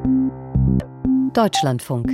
Deutschlandfunk.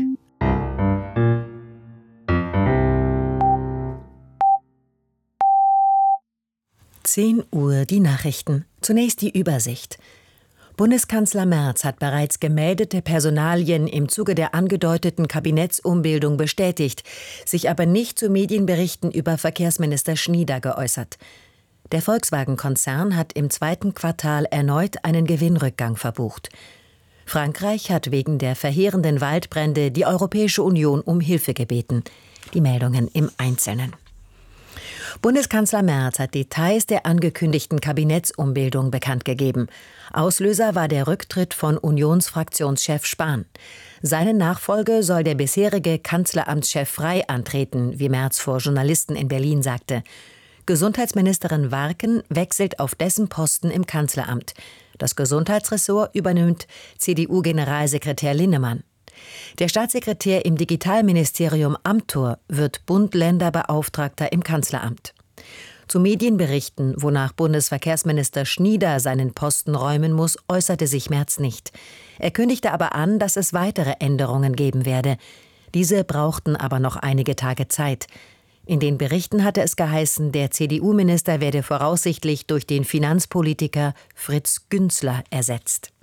Uhr die Nachrichten. Zunächst die Übersicht. Bundeskanzler Merz hat bereits gemeldete Personalien im Zuge der angedeuteten Kabinettsumbildung bestätigt, sich aber nicht zu Medienberichten über Verkehrsminister Schnieder geäußert. Der Volkswagen-Konzern hat im zweiten Quartal erneut einen Gewinnrückgang verbucht. Frankreich hat wegen der verheerenden Waldbrände die Europäische Union um Hilfe gebeten. Die Meldungen im Einzelnen. Bundeskanzler Merz hat Details der angekündigten Kabinettsumbildung bekannt gegeben. Auslöser war der Rücktritt von Unionsfraktionschef Spahn. Seine Nachfolge soll der bisherige Kanzleramtschef Frey antreten, wie Merz vor Journalisten in Berlin sagte. Gesundheitsministerin Warken wechselt auf dessen Posten im Kanzleramt. Das Gesundheitsressort übernimmt CDU-Generalsekretär Linnemann. Der Staatssekretär im Digitalministerium Amthor wird Bund-Länder-Beauftragter im Kanzleramt. Zu Medienberichten, wonach Bundesverkehrsminister Schnieder seinen Posten räumen muss, äußerte sich Merz nicht. Er kündigte aber an, dass es weitere Änderungen geben werde. Diese brauchten aber noch einige Tage Zeit. In den Berichten hatte es geheißen, der CDU-Minister werde voraussichtlich durch den Finanzpolitiker Fritz Günzler ersetzt.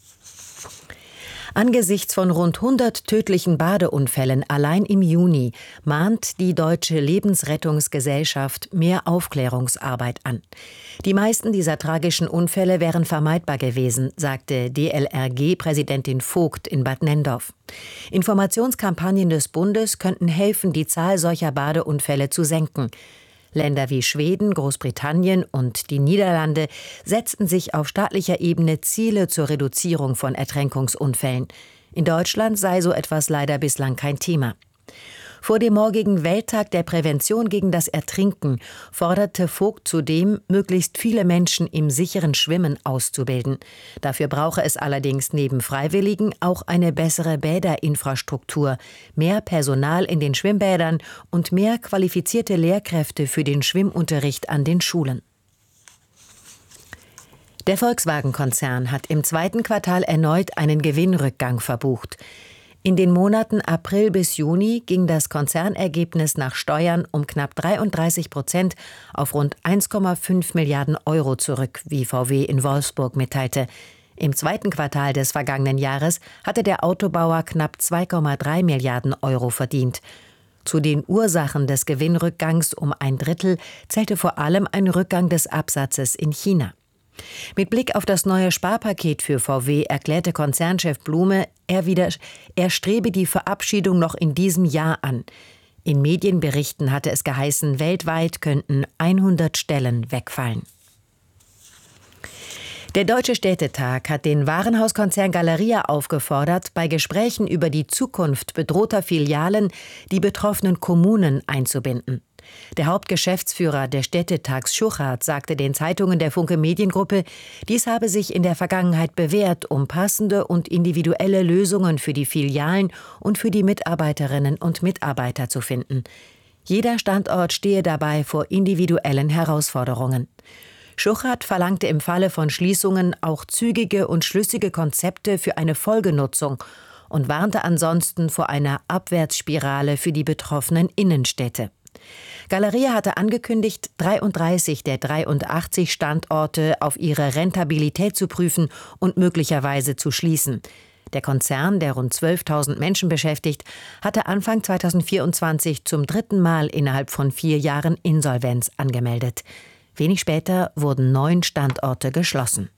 Angesichts von rund 100 tödlichen Badeunfällen allein im Juni mahnt die Deutsche Lebensrettungsgesellschaft mehr Aufklärungsarbeit an. Die meisten dieser tragischen Unfälle wären vermeidbar gewesen, sagte DLRG-Präsidentin Vogt in Bad Nenndorf. Informationskampagnen des Bundes könnten helfen, die Zahl solcher Badeunfälle zu senken. Länder wie Schweden, Großbritannien und die Niederlande setzten sich auf staatlicher Ebene Ziele zur Reduzierung von Ertränkungsunfällen. In Deutschland sei so etwas leider bislang kein Thema. Vor dem morgigen Welttag der Prävention gegen das Ertrinken forderte Vogt zudem, möglichst viele Menschen im sicheren Schwimmen auszubilden. Dafür brauche es allerdings neben Freiwilligen auch eine bessere Bäderinfrastruktur, mehr Personal in den Schwimmbädern und mehr qualifizierte Lehrkräfte für den Schwimmunterricht an den Schulen. Der Volkswagen-Konzern hat im zweiten Quartal erneut einen Gewinnrückgang verbucht. In den Monaten April bis Juni ging das Konzernergebnis nach Steuern um knapp 33% auf rund 1,5 Milliarden Euro zurück, wie VW in Wolfsburg mitteilte. Im zweiten Quartal des vergangenen Jahres hatte der Autobauer knapp 2,3 Milliarden Euro verdient. Zu den Ursachen des Gewinnrückgangs um ein Drittel zählte vor allem ein Rückgang des Absatzes in China. Mit Blick auf das neue Sparpaket für VW erklärte Konzernchef Blume, er strebe die Verabschiedung noch in diesem Jahr an. In Medienberichten hatte es geheißen, weltweit könnten 100 Stellen wegfallen. Der Deutsche Städtetag hat den Warenhauskonzern Galeria aufgefordert, bei Gesprächen über die Zukunft bedrohter Filialen die betroffenen Kommunen einzubinden. Der Hauptgeschäftsführer des Städtetags Schuchart sagte den Zeitungen der Funke Mediengruppe, dies habe sich in der Vergangenheit bewährt, um passende und individuelle Lösungen für die Filialen und für die Mitarbeiterinnen und Mitarbeiter zu finden. Jeder Standort stehe dabei vor individuellen Herausforderungen. Schuchart verlangte im Falle von Schließungen auch zügige und schlüssige Konzepte für eine Folgenutzung und warnte ansonsten vor einer Abwärtsspirale für die betroffenen Innenstädte. Galeria hatte angekündigt, 33 der 83 Standorte auf ihre Rentabilität zu prüfen und möglicherweise zu schließen. Der Konzern, der rund 12.000 Menschen beschäftigt, hatte Anfang 2024 zum dritten Mal innerhalb von 4 Jahren Insolvenz angemeldet. Wenig später wurden 9 Standorte geschlossen.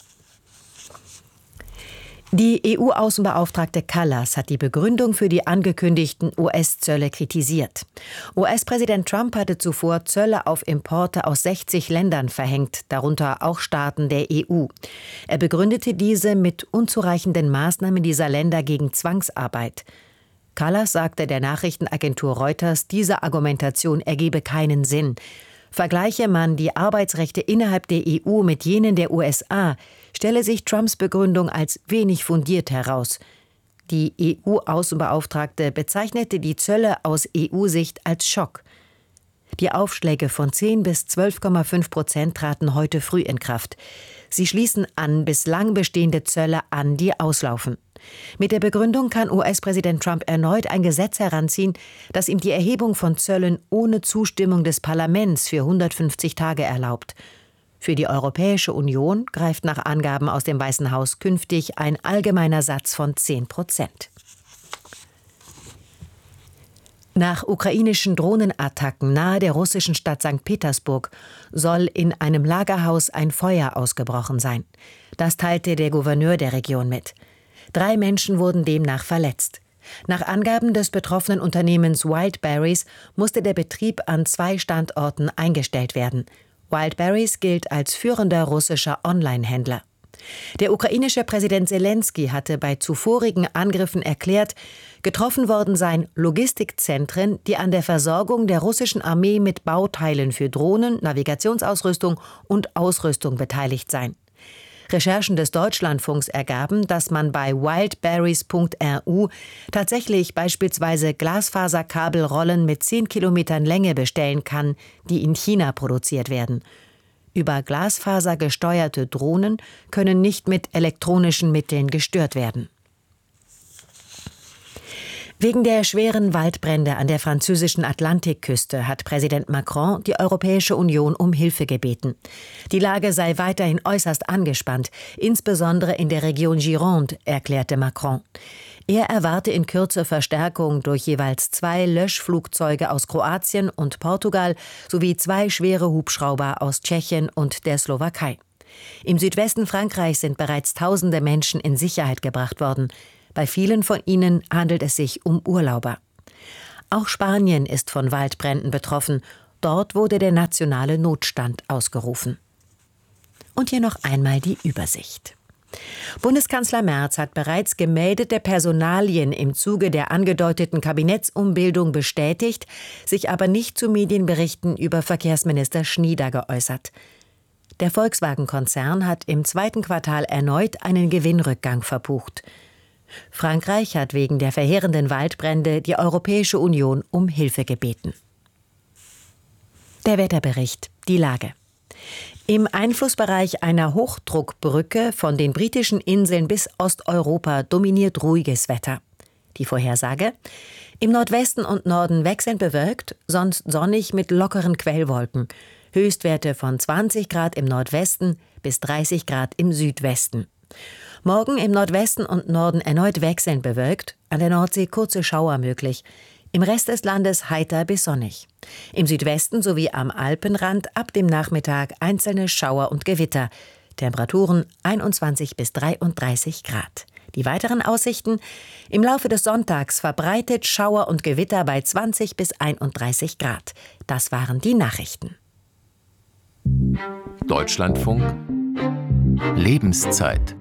Die EU-Außenbeauftragte Kallas hat die Begründung für die angekündigten US-Zölle kritisiert. US-Präsident Trump hatte zuvor Zölle auf Importe aus 60 Ländern verhängt, darunter auch Staaten der EU. Er begründete diese mit unzureichenden Maßnahmen dieser Länder gegen Zwangsarbeit. Kallas sagte der Nachrichtenagentur Reuters, diese Argumentation ergebe keinen Sinn. Vergleiche man die Arbeitsrechte innerhalb der EU mit jenen der USA, stelle sich Trumps Begründung als wenig fundiert heraus. Die EU-Außenbeauftragte bezeichnete die Zölle aus EU-Sicht als Schock. Die Aufschläge von 10 bis 12,5% traten heute früh in Kraft. Sie schließen an bislang bestehende Zölle an, die auslaufen. Mit der Begründung kann US-Präsident Trump erneut ein Gesetz heranziehen, das ihm die Erhebung von Zöllen ohne Zustimmung des Parlaments für 150 Tage erlaubt. Für die Europäische Union greift nach Angaben aus dem Weißen Haus künftig ein allgemeiner Satz von 10%. Nach ukrainischen Drohnenattacken nahe der russischen Stadt St. Petersburg soll in einem Lagerhaus ein Feuer ausgebrochen sein. Das teilte der Gouverneur der Region mit. 3 Menschen wurden demnach verletzt. Nach Angaben des betroffenen Unternehmens Wildberries musste der Betrieb an 2 Standorten eingestellt werden. Wildberries gilt als führender russischer Online-Händler. Der ukrainische Präsident Selenskyj hatte bei zuvorigen Angriffen erklärt, getroffen worden seien Logistikzentren, die an der Versorgung der russischen Armee mit Bauteilen für Drohnen, Navigationsausrüstung und Ausrüstung beteiligt seien. Recherchen des Deutschlandfunks ergaben, dass man bei wildberries.ru tatsächlich beispielsweise Glasfaserkabelrollen mit 10 Kilometern Länge bestellen kann, die in China produziert werden. Über Glasfaser gesteuerte Drohnen können nicht mit elektronischen Mitteln gestört werden. Wegen der schweren Waldbrände an der französischen Atlantikküste hat Präsident Macron die Europäische Union um Hilfe gebeten. Die Lage sei weiterhin äußerst angespannt, insbesondere in der Region Gironde, erklärte Macron. Er erwarte in Kürze Verstärkung durch jeweils 2 Löschflugzeuge aus Kroatien und Portugal sowie 2 schwere Hubschrauber aus Tschechien und der Slowakei. Im Südwesten Frankreichs sind bereits Tausende Menschen in Sicherheit gebracht worden. Bei vielen von ihnen handelt es sich um Urlauber. Auch Spanien ist von Waldbränden betroffen. Dort wurde der nationale Notstand ausgerufen. Und hier noch einmal die Übersicht. Bundeskanzler Merz hat bereits gemeldete Personalien im Zuge der angedeuteten Kabinettsumbildung bestätigt, sich aber nicht zu Medienberichten über Verkehrsminister Schnieder geäußert. Der Volkswagen-Konzern hat im 2. Quartal erneut einen Gewinnrückgang verbucht. Frankreich hat wegen der verheerenden Waldbrände die Europäische Union um Hilfe gebeten. Der Wetterbericht, die Lage. Im Einflussbereich einer Hochdruckbrücke von den britischen Inseln bis Osteuropa dominiert ruhiges Wetter. Die Vorhersage: Im Nordwesten und Norden wechselnd bewölkt, sonst sonnig mit lockeren Quellwolken. Höchstwerte von 20 Grad im Nordwesten bis 30 Grad im Südwesten. Morgen im Nordwesten und Norden erneut wechselnd bewölkt, an der Nordsee kurze Schauer möglich. Im Rest des Landes heiter bis sonnig. Im Südwesten sowie am Alpenrand ab dem Nachmittag einzelne Schauer und Gewitter. Temperaturen 21 bis 33 Grad. Die weiteren Aussichten: Im Laufe des Sonntags verbreitet Schauer und Gewitter bei 20 bis 31 Grad. Das waren die Nachrichten. Deutschlandfunk Lebenszeit.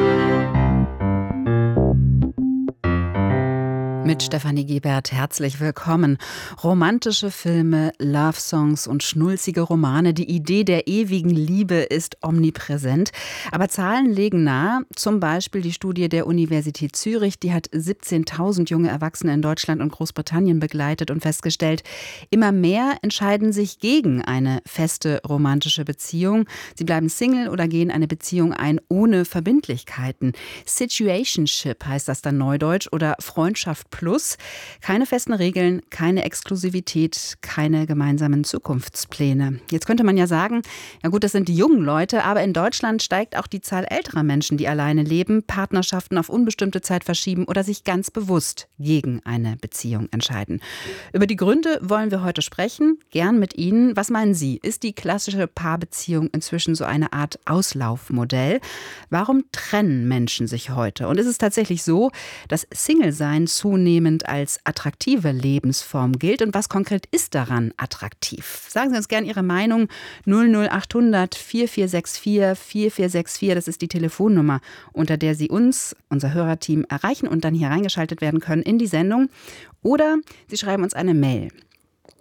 Mit Stefanie Gebert herzlich willkommen. Romantische Filme, Love-Songs und schnulzige Romane. Die Idee der ewigen Liebe ist omnipräsent. Aber Zahlen legen nahe, zum Beispiel die Studie der Universität Zürich, die hat 17.000 junge Erwachsene in Deutschland und Großbritannien begleitet und festgestellt, immer mehr entscheiden sich gegen eine feste romantische Beziehung. Sie bleiben Single oder gehen eine Beziehung ein ohne Verbindlichkeiten. Situationship heißt das dann neudeutsch oder Freundschaft plus. Keine festen Regeln, keine Exklusivität, keine gemeinsamen Zukunftspläne. Jetzt könnte man ja sagen, ja gut, das sind die jungen Leute, aber in Deutschland steigt auch die Zahl älterer Menschen, die alleine leben, Partnerschaften auf unbestimmte Zeit verschieben oder sich ganz bewusst gegen eine Beziehung entscheiden. Über die Gründe wollen wir heute sprechen, gern mit Ihnen. Was meinen Sie? Ist die klassische Paarbeziehung inzwischen so eine Art Auslaufmodell? Warum trennen Menschen sich heute? Und ist es tatsächlich so, dass Single-Sein zunehmend als attraktive Lebensform gilt? Und was konkret ist daran attraktiv? Sagen Sie uns gerne Ihre Meinung. 00800 4464 4464, das ist die Telefonnummer, unter der Sie uns, unser Hörerteam, erreichen und dann hier reingeschaltet werden können in die Sendung. Oder Sie schreiben uns eine Mail.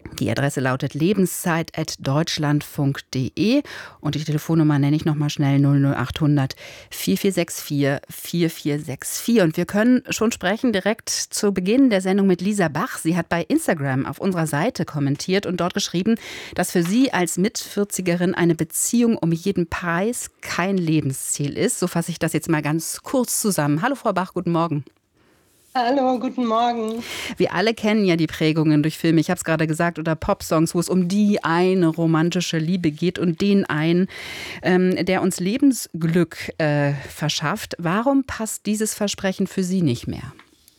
Die Adresse lautet lebenszeit@deutschlandfunk.de und die Telefonnummer nenne ich nochmal schnell: 00800 4464 4464. Und wir können schon sprechen direkt zu Beginn der Sendung mit Lisa Bach. Sie hat bei Instagram auf unserer Seite kommentiert und dort geschrieben, dass für sie als Mit-40erin eine Beziehung um jeden Preis kein Lebensziel ist. So fasse ich das jetzt mal ganz kurz zusammen. Hallo Frau Bach, guten Morgen. Hallo, guten Morgen. Wir alle kennen ja die Prägungen durch Filme, ich habe es gerade gesagt, oder Popsongs, wo es um die eine romantische Liebe geht und den einen, der uns Lebensglück verschafft. Warum passt dieses Versprechen für Sie nicht mehr?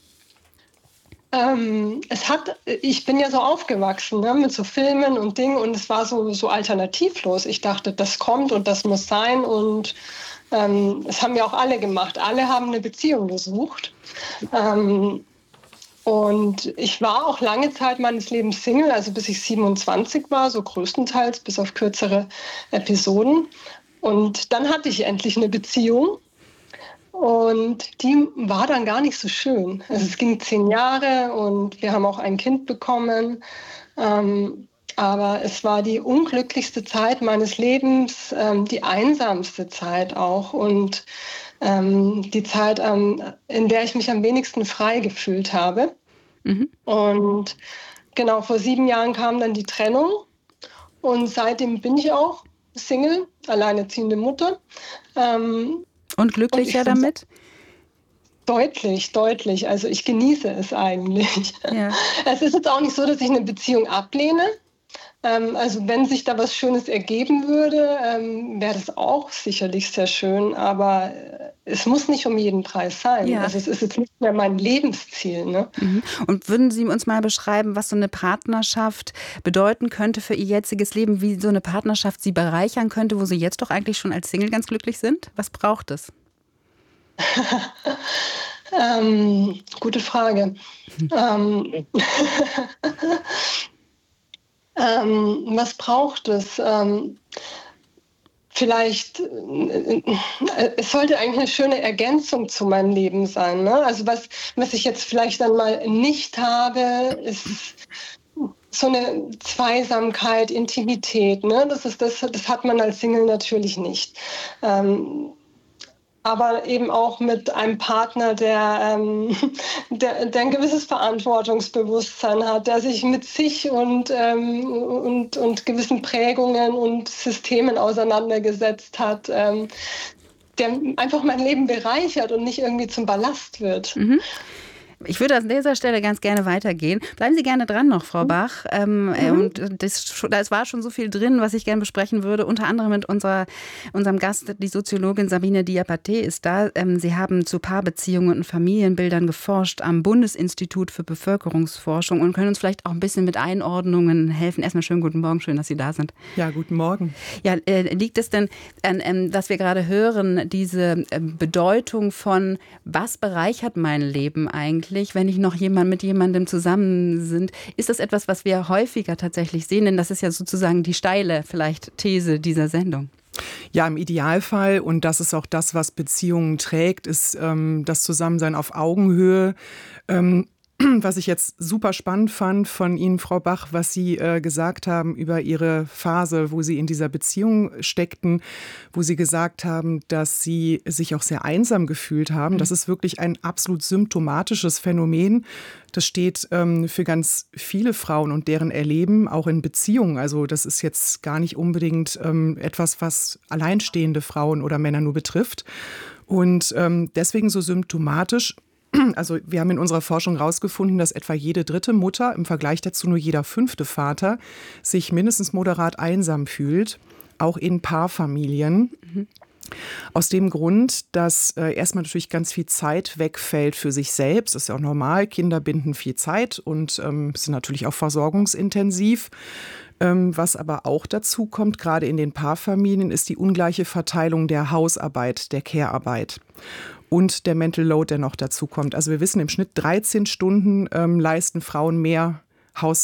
Ich bin ja so aufgewachsen, ne, mit so Filmen und Dingen, und es war so alternativlos. Ich dachte, das kommt und das muss sein, und es haben ja auch alle gemacht. Alle haben eine Beziehung gesucht. Und ich war auch lange Zeit meines Lebens Single, also bis ich 27 war, so größtenteils, bis auf kürzere Episoden. Und dann hatte ich endlich eine Beziehung. Und die war dann gar nicht so schön. Also es ging 10 Jahre und wir haben auch ein Kind bekommen. Aber es war die unglücklichste Zeit meines Lebens, die einsamste Zeit auch, und die Zeit, in der ich mich am wenigsten frei gefühlt habe. Mhm. Und genau, vor 7 Jahren kam dann die Trennung, und seitdem bin ich auch Single, alleinerziehende Mutter. Und glücklicher damit? Deutlich. Also ich genieße es eigentlich. Ja. Es ist jetzt auch nicht so, dass ich eine Beziehung ablehne. Also wenn sich da was Schönes ergeben würde, wäre das auch sicherlich sehr schön. Aber es muss nicht um jeden Preis sein. Ja. Also es ist jetzt nicht mehr mein Lebensziel. Ne? Mhm. Und würden Sie uns mal beschreiben, was so eine Partnerschaft bedeuten könnte für Ihr jetziges Leben? Wie so eine Partnerschaft Sie bereichern könnte, wo Sie jetzt doch eigentlich schon als Single ganz glücklich sind? Was braucht es? Gute Frage. Was braucht es? Vielleicht, es sollte eigentlich eine schöne Ergänzung zu meinem Leben sein. Ne? Also was ich jetzt vielleicht dann mal nicht habe, ist so eine Zweisamkeit, Intimität. Ne? Das hat man als Single natürlich nicht. Aber eben auch mit einem Partner, der ein gewisses Verantwortungsbewusstsein hat, der sich mit sich und gewissen Prägungen und Systemen auseinandergesetzt hat, der einfach mein Leben bereichert und nicht irgendwie zum Ballast wird. Mhm. Ich würde an dieser Stelle ganz gerne weitergehen. Bleiben Sie gerne dran noch, Frau Bach. Und das war schon so viel drin, was ich gerne besprechen würde. Unter anderem mit unserem Gast, die Soziologin Sabine Diabaté ist da. Sie haben zu Paarbeziehungen und Familienbildern geforscht am Bundesinstitut für Bevölkerungsforschung und können uns vielleicht auch ein bisschen mit Einordnungen helfen. Erstmal schönen guten Morgen, schön, dass Sie da sind. Ja, guten Morgen. Ja, liegt es denn an, dass wir gerade hören, diese Bedeutung von, was bereichert mein Leben eigentlich, wenn ich noch mit jemandem zusammen sind? Ist das etwas, was wir häufiger tatsächlich sehen? Denn das ist ja sozusagen die steile vielleicht These dieser Sendung. Ja, im Idealfall, und das ist auch das, was Beziehungen trägt, ist das Zusammensein auf Augenhöhe. Was ich jetzt super spannend fand von Ihnen, Frau Bach, was Sie gesagt haben über Ihre Phase, wo Sie in dieser Beziehung steckten, wo Sie gesagt haben, dass Sie sich auch sehr einsam gefühlt haben. Das ist wirklich ein absolut symptomatisches Phänomen. Das steht für ganz viele Frauen und deren Erleben, auch in Beziehungen. Also das ist jetzt gar nicht unbedingt etwas, was alleinstehende Frauen oder Männer nur betrifft. Und deswegen so symptomatisch. Also wir haben in unserer Forschung herausgefunden, dass etwa jede 3. Mutter, im Vergleich dazu nur jeder 5. Vater, sich mindestens moderat einsam fühlt, auch in Paarfamilien. Mhm. Aus dem Grund, dass erstmal natürlich ganz viel Zeit wegfällt für sich selbst. Das ist ja auch normal, Kinder binden viel Zeit und sind natürlich auch versorgungsintensiv. Was aber auch dazu kommt, gerade in den Paarfamilien, ist die ungleiche Verteilung der Hausarbeit, der Care-Arbeit. Und der Mental Load, der noch dazu kommt. Also wir wissen, im Schnitt 13 Stunden leisten Frauen mehr Hausarbeit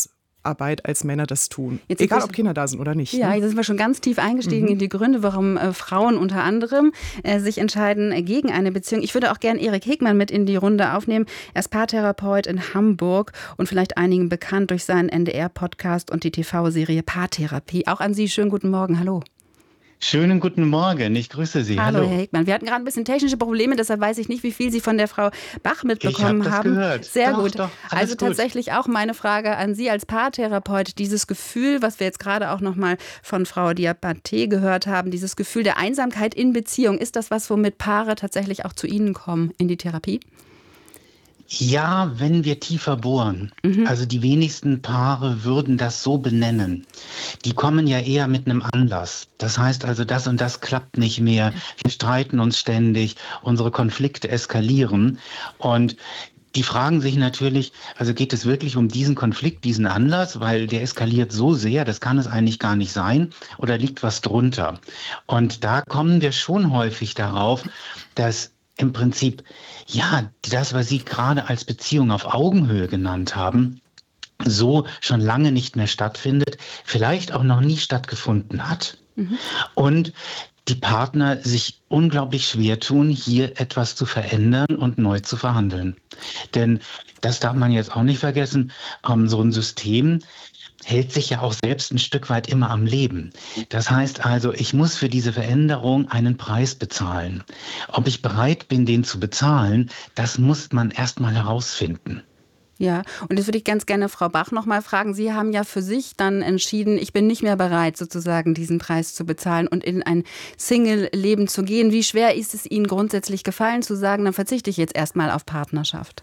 Hausarbeit, als Männer das tun. Egal, ob Kinder da sind oder nicht. Ja, jetzt sind wir schon ganz tief eingestiegen in die Gründe, warum Frauen unter anderem sich entscheiden gegen eine Beziehung. Ich würde auch gerne Erik Hegmann mit in die Runde aufnehmen. Er ist Paartherapeut in Hamburg und vielleicht einigen bekannt durch seinen NDR-Podcast und die TV-Serie Paartherapie. Auch an Sie schönen guten Morgen. Hallo. Schönen guten Morgen, ich grüße Sie. Hallo, Herr Hegmann. Wir hatten gerade ein bisschen technische Probleme, deshalb weiß ich nicht, wie viel Sie von der Frau Bach mitbekommen haben. Gehört. Sehr doch, gut. Doch, also gut. Tatsächlich auch meine Frage an Sie als Paartherapeut. Dieses Gefühl, was wir jetzt gerade auch nochmal von Frau Diabaté gehört haben, dieses Gefühl der Einsamkeit in Beziehung, ist das was, womit Paare tatsächlich auch zu Ihnen kommen in die Therapie? Ja, wenn wir tiefer bohren. Also die wenigsten Paare würden das so benennen. Die kommen ja eher mit einem Anlass. Das heißt also, das und das klappt nicht mehr. Wir streiten uns ständig. Unsere Konflikte eskalieren. Und die fragen sich natürlich, also geht es wirklich um diesen Konflikt, diesen Anlass, weil der eskaliert so sehr, das kann es eigentlich gar nicht sein, oder liegt was drunter? Und da kommen wir schon häufig darauf, dass im Prinzip, ja, das, was Sie gerade als Beziehung auf Augenhöhe genannt haben, so schon lange nicht mehr stattfindet, vielleicht auch noch nie stattgefunden hat. Und die Partner sich unglaublich schwer tun, hier etwas zu verändern und neu zu verhandeln. Denn das darf man jetzt auch nicht vergessen, so ein System hält sich ja auch selbst ein Stück weit immer am Leben. Das heißt also, ich muss für diese Veränderung einen Preis bezahlen. Ob ich bereit bin, den zu bezahlen, das muss man erst mal herausfinden. Ja, und jetzt würde ich ganz gerne Frau Bach noch mal fragen. Sie haben ja für sich dann entschieden, ich bin nicht mehr bereit, sozusagen diesen Preis zu bezahlen und in ein Single-Leben zu gehen. Wie schwer ist es Ihnen grundsätzlich gefallen, zu sagen, dann verzichte ich jetzt erstmal auf Partnerschaft?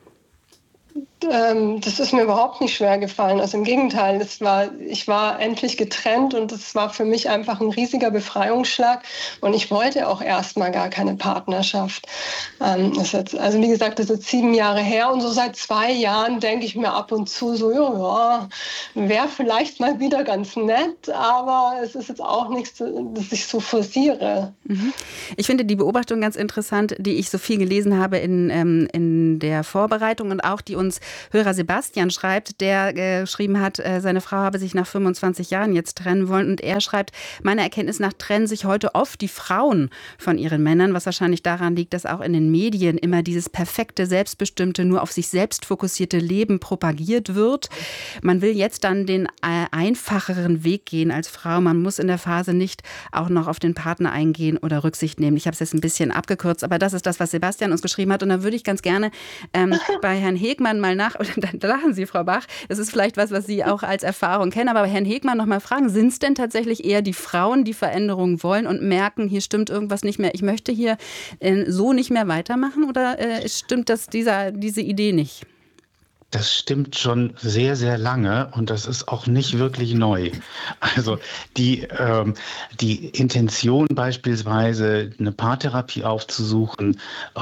Das ist mir überhaupt nicht schwer gefallen. Also im Gegenteil, ich war endlich getrennt und das war für mich einfach ein riesiger Befreiungsschlag. Und ich wollte auch erstmal gar keine Partnerschaft. Also wie gesagt, das ist jetzt 7 Jahre her und so seit 2 Jahren denke ich mir ab und zu so, ja, wäre vielleicht mal wieder ganz nett, aber es ist jetzt auch nichts, das ich so forciere. Ich finde die Beobachtung ganz interessant, die ich so viel gelesen habe in der Vorbereitung und auch die uns Hörer Sebastian schreibt, der geschrieben hat, seine Frau habe sich nach 25 Jahren jetzt trennen wollen und er schreibt, meiner Erkenntnis nach trennen sich heute oft die Frauen von ihren Männern, was wahrscheinlich daran liegt, dass auch in den Medien immer dieses perfekte, selbstbestimmte, nur auf sich selbst fokussierte Leben propagiert wird. Man will jetzt dann den einfacheren Weg gehen als Frau. Man muss in der Phase nicht auch noch auf den Partner eingehen oder Rücksicht nehmen. Ich habe es jetzt ein bisschen abgekürzt, aber das ist das, was Sebastian uns geschrieben hat und da würde ich ganz gerne bei Herrn Hegmann mal dann lachen Sie, Frau Bach, das ist vielleicht was Sie auch als Erfahrung kennen, aber Herrn Hegmann noch mal fragen, sind es denn tatsächlich eher die Frauen, die Veränderungen wollen und merken, hier stimmt irgendwas nicht mehr, ich möchte hier so nicht mehr weitermachen oder stimmt diese Idee nicht? Das stimmt schon sehr, sehr lange und das ist auch nicht wirklich neu. Also die Intention beispielsweise, eine Paartherapie aufzusuchen,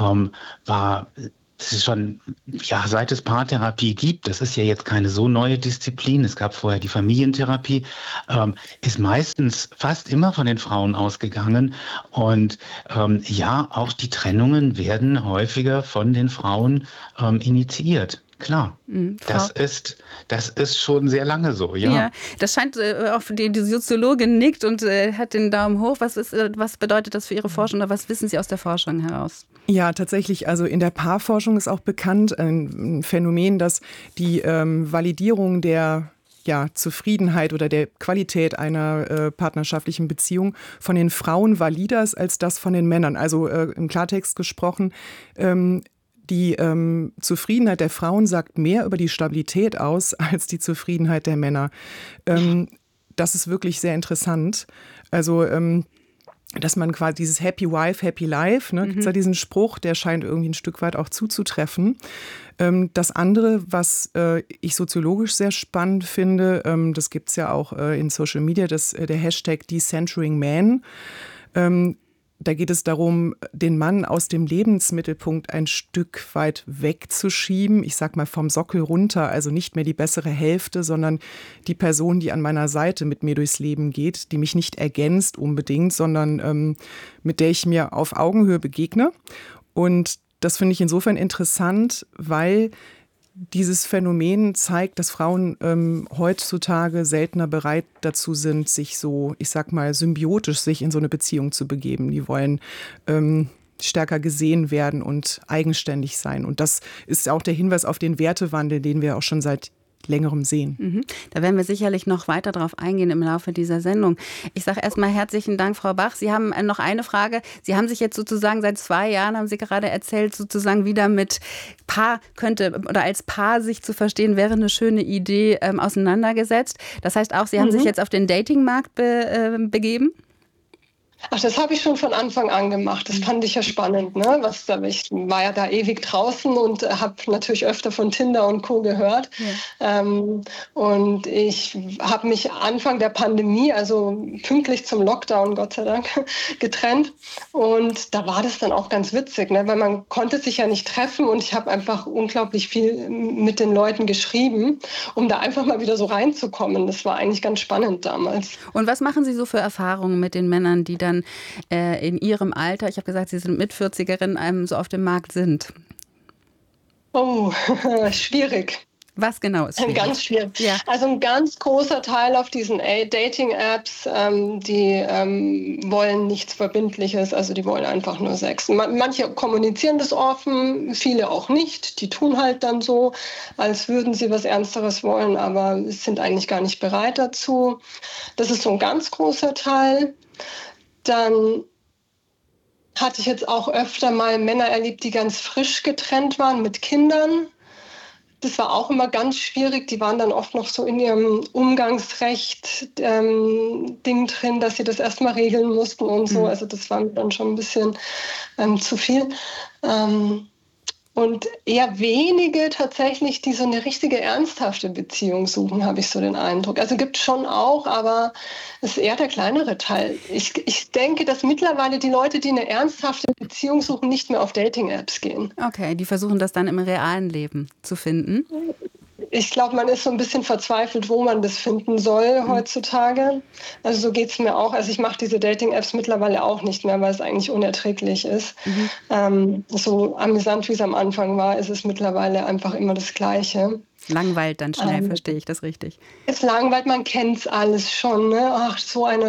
war das ist schon, ja, seit es Paartherapie gibt, das ist ja jetzt keine so neue Disziplin, es gab vorher die Familientherapie, ist meistens fast immer von den Frauen ausgegangen. Und ja, auch die Trennungen werden häufiger von den Frauen initiiert. Klar, das ist schon sehr lange so, ja. Ja, das scheint auch die Soziologin nickt und hat den Daumen hoch. Was bedeutet das für Ihre Forschung oder was wissen Sie aus der Forschung heraus? Ja, tatsächlich, also in der Paarforschung ist auch bekannt ein Phänomen, dass die Validierung der Zufriedenheit oder der Qualität einer partnerschaftlichen Beziehung von den Frauen valider ist als das von den Männern. Also im Klartext gesprochen, die Zufriedenheit der Frauen sagt mehr über die Stabilität aus als die Zufriedenheit der Männer. Das ist wirklich sehr interessant. Also dass man quasi dieses Happy Wife, Happy Life, ne, gibt es ja diesen Spruch, der scheint irgendwie ein Stück weit auch zuzutreffen. Das andere, was ich soziologisch sehr spannend finde, das gibt es ja auch in Social Media, der Hashtag Decentering Man. Da geht es darum, den Mann aus dem Lebensmittelpunkt ein Stück weit wegzuschieben. Ich sag mal vom Sockel runter, also nicht mehr die bessere Hälfte, sondern die Person, die an meiner Seite mit mir durchs Leben geht, die mich nicht ergänzt unbedingt, sondern mit der ich mir auf Augenhöhe begegne. Und das finde ich insofern interessant, weil dieses Phänomen zeigt, dass Frauen heutzutage seltener bereit dazu sind, sich so, ich sag mal, symbiotisch sich in so eine Beziehung zu begeben. Die wollen stärker gesehen werden und eigenständig sein. Und das ist auch der Hinweis auf den Wertewandel, den wir auch schon seit längerem sehen. Da werden wir sicherlich noch weiter drauf eingehen im Laufe dieser Sendung. Ich sage erstmal herzlichen Dank, Frau Bach. Sie haben noch eine Frage. Sie haben sich jetzt sozusagen seit 2 Jahren, haben Sie gerade erzählt, sozusagen wieder mit Paar oder als Paar sich zu verstehen, wäre eine schöne Idee, auseinandergesetzt. Das heißt auch, Sie haben sich jetzt auf den Datingmarkt begeben? Ach, das habe ich schon von Anfang an gemacht. Das fand ich ja spannend, ne? Ich war ja da ewig draußen und habe natürlich öfter von Tinder und Co. gehört. Ja. Und ich habe mich Anfang der Pandemie, also pünktlich zum Lockdown, Gott sei Dank, getrennt. Und da war das dann auch ganz witzig, ne? Weil man konnte sich ja nicht treffen und ich habe einfach unglaublich viel mit den Leuten geschrieben, um da einfach mal wieder so reinzukommen. Das war eigentlich ganz spannend damals. Und was machen Sie so für Erfahrungen mit den Männern, die dann in Ihrem Alter, ich habe gesagt, Sie sind Mit-40erin, so auf dem Markt sind? Oh, schwierig. Was genau ist schwierig? Ganz schwierig. Ja. Also ein ganz großer Teil auf diesen Dating-Apps, die wollen nichts Verbindliches, also die wollen einfach nur Sex. Manche kommunizieren das offen, viele auch nicht. Die tun halt dann so, als würden sie was Ernsteres wollen, aber sind eigentlich gar nicht bereit dazu. Das ist so ein ganz großer Teil. Dann hatte ich jetzt auch öfter mal Männer erlebt, die ganz frisch getrennt waren mit Kindern. Das war auch immer ganz schwierig. Die waren dann oft noch so in ihrem Umgangsrecht-Ding drin, dass sie das erstmal regeln mussten und so. Also das war mir dann schon ein bisschen zu viel. Und eher wenige tatsächlich, die so eine richtige ernsthafte Beziehung suchen, habe ich so den Eindruck. Also gibt es schon auch, aber es ist eher der kleinere Teil. Ich denke, dass mittlerweile die Leute, die eine ernsthafte Beziehung suchen, nicht mehr auf Dating-Apps gehen. Okay, die versuchen das dann im realen Leben zu finden. Ich glaube, man ist so ein bisschen verzweifelt, wo man das finden soll heutzutage. Also so geht es mir auch. Also ich mache diese Dating-Apps mittlerweile auch nicht mehr, weil es eigentlich unerträglich ist. So amüsant, wie es am Anfang war, ist es mittlerweile einfach immer das Gleiche. Langweilt dann schnell, verstehe ich das richtig? Es langweilt, man kennt es alles schon. Ne? Ach, so eine